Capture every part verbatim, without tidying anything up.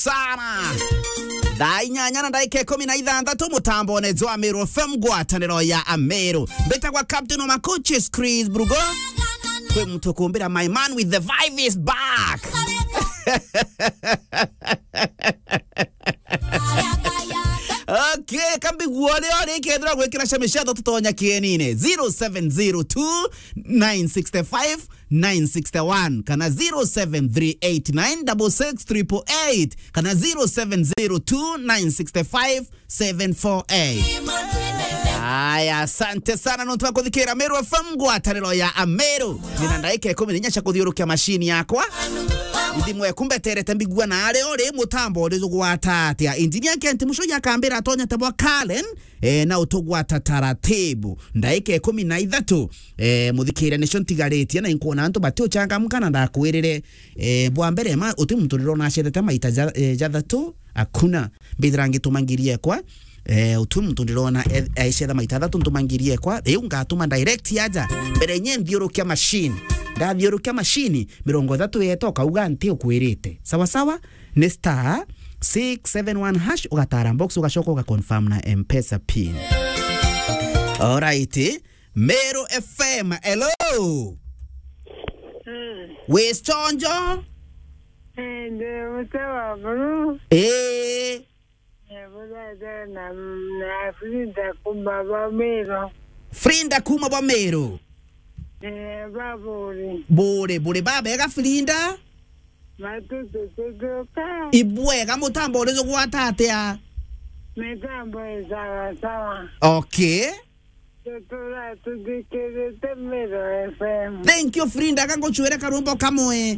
sana. Dai nyanya na daike kumi na ithandatu mutambo nezo Ameru F M gwataniro ya Ameru. Beta kwa captain wa coaches Chris Brugo. Kwe mtukumbira my man with the vibe is back. Okay, kambi guole ore kedra gwekira shameshado tutonya kienine zero seven zero two nine six five nine six one kana zero seven three eight nine six six three eight kana zero seven zero two nine six five seven four eight. Aya, asante sana nuntu wakuthikira Ameru F M gwataniro ya Ameru. Nina ndaike kumi ninyasha kuthiurukia mashini yakwa. Ndimwe kumbe terete mbigua na ale ore mutambo rezo gwatatia. Engineer Kent musho yakambira atonya tabwa Kalen e, na utogwata taratibu. Ndaike kumi na ithatu e, muthikira nation tigareti na inkona antu batio changamka na ndakwirire e, bwa mbere ma uti mturiro na shedeta maita jathatu akuna bidrangi tumangirie kwa eh utu mtu ndirona aisha maita thatu ntumangirie kwa e ungatuma direct yaja mbere nye thiurukia machine nda thiurukia machine mirongo thatu yetoka uga nti ukwirite sawa sawa ni star six seven one hash ugatara box ugashoka uga confirm na M-Pesa pin. Alright, Meru F M, hello. Hmm. Where's Chonjo? Eh, ndio mtawa bro. Eh. Ebona na na Frinda kuma ba Meru. Frinda kuma ba Meru. Eh, baburi. Bore bore baba ega Frinda. Matutu tutuka. Ibwega mutambo rezo gwatatia. Metambo sawa sawa. Okay. Tutura tudikere te Meru F M. Thank you Frinda kango chuere karumbo kamwe.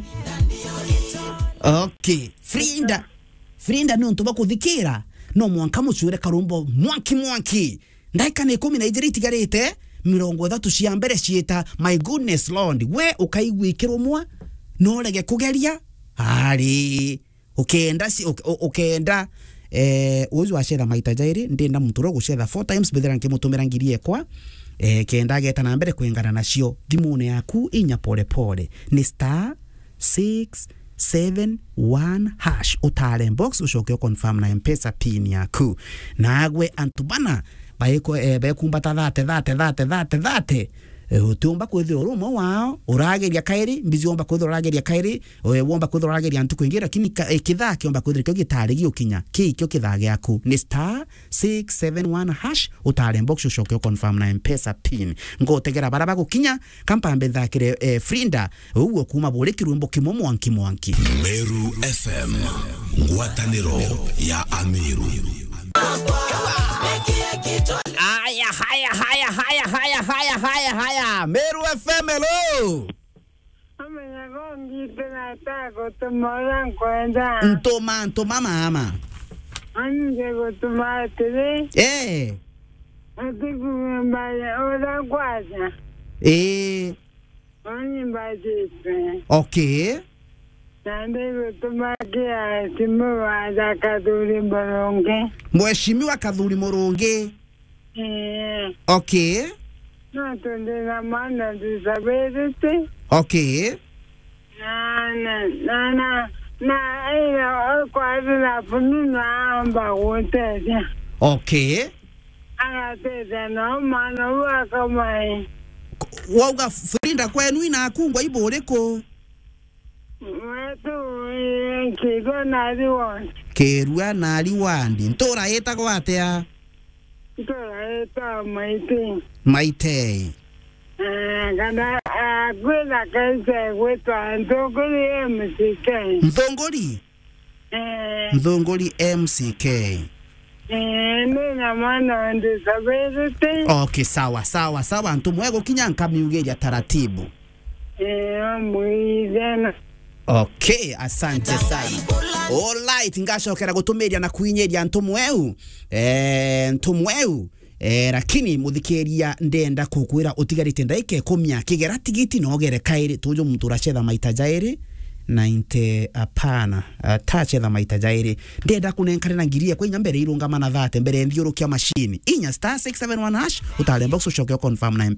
Okay. Frinda. Frinda no ntuba kuthikira. No mwanka muchuere karumbo mwanki mwanki. Ndaika ne kumi na ijiri tigarete. Mirongo thatu cia mbere cieta my goodness Lord. We ukaigwikirwo mwa no rege kugeria. Hari. Ukenda si ukenda eh uzu washera maita jairi ndenda muturo gushera four times bethera nkimutumira ngirie kwa eh kenda geta na mbere kwingana nacio thimune yaku inya pole pole ni star six seven one hash utare box ushoke confirm na M-Pesa pin yaku nagwe antubana bayeko eh bayekumbata thate thate thate thate thate utumba kwithio rumo wao urageria kairi mbizi omba kwithio urageria kairi womba kwithio urageria antu kwingira lakini kithaa kiomba kwithio kyo gitari giukinya ki kyo kithaa giaku ni star six seven one hash utare box ushoke confirm na M-Pesa pin ngotegera baraba gukinya kampambe thakire eh, Frinda uwo kuma bure kirumbo kimo mwanki mwanki. Meru F M ngwataniro ya Ameru. Aya haya haya haya haya haya haya haya Meru F M hello. Amenya gongi tena tako tumora kwenda. Ntoma ntoma mama. Anje go tumate. Eh. Atiku mbaya ora kwaza. Eh. Oni mbajite. Okay. Nande go tumakia timu waza kaduri boronge. Mheshimiwa Kadhuri Moronge. Eh. Okay. No tunde na manda disability. Okay. Na na na na na ina kwa na funu na amba wote. Okay. Ana tete no mano wa kama. Wauga Frinda kwenu ina akungwa iboreko. Wetu kigo na diwon. Kerua na liwandi. Ntora eta kwa atea. Ntora eta maite. Maite. Eh kana agwela kaise wetu ndogori M C K. Mthongori. Eh. Mthongori M C K. Eh nina mwana disability. Okay, sawa sawa sawa ntumwego kinyanka miugeja taratibu. Eh muizena. Okay, asante sana. Alright, ngashokera gutumiria na kuinyeria ntumweu. Eh ntumweu. Eh lakini muthikiria ndenda kukwira utigarite ndaike kumya kigera tigiti no gere kairi tujo mtu rachetha maita jairi ninety apana uh, tachetha maita jairi ndenda kunenkare na ngirie kwa inyambere irunga mana thate mbere thiurukia machine inya star six seven one hash utale box ushoke confirm na